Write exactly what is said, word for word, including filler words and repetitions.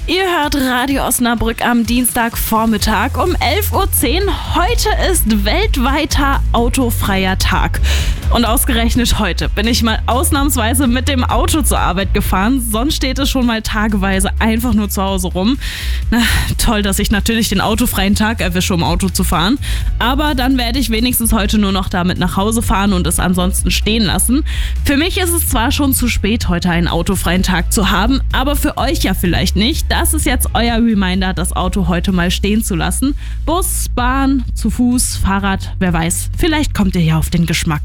Ihr hört Radio Osnabrück am Dienstagvormittag um elf Uhr zehn. Heute ist weltweiter autofreier Tag. Und ausgerechnet heute bin ich mal ausnahmsweise mit dem Auto zur Arbeit gefahren. Sonst steht es schon mal tageweise einfach nur zu Hause rum. Na, toll, dass ich natürlich den autofreien Tag erwische, um Auto zu fahren. Aber dann werde ich wenigstens heute nur noch damit nach Hause fahren und es ansonsten stehen lassen. Für mich ist es zwar schon zu spät, heute einen autofreien Tag zu haben, aber für euch ja vielleicht nicht. Das ist jetzt euer Reminder, das Auto heute mal stehen zu lassen. Bus, Bahn, zu Fuß, Fahrrad, wer weiß, vielleicht kommt ihr ja auf den Geschmack.